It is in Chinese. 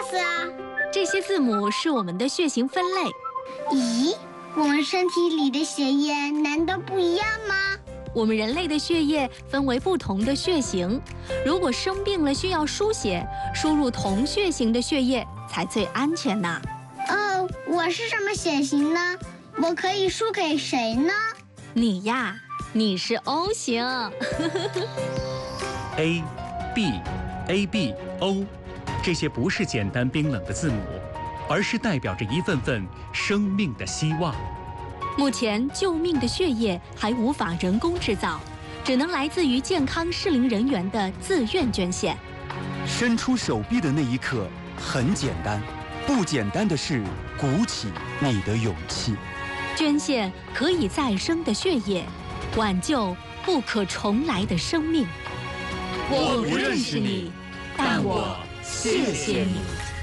思啊？ 这些字母是我们的血型分类。 咦，我们身体里的血液难道不一样吗？ 我们人类的血液分为不同的血型，如果生病了需要输血，输入同血型的血液才最安全呢。 哦，我是什么血型呢？我可以输给谁呢？ 你呀，你是 O 型。 A、B、AB、O， 这些不是简单冰冷的字母，而是代表着一份份生命的希望。 目前救命的血液还无法人工制造，只能来自于健康适龄人员的自愿捐献。 伸出手臂的那一刻很简单，不简单的是鼓起你的勇气。 捐献可以再生的血液，挽救不可重来的生命。 我不认识你，但我谢谢你。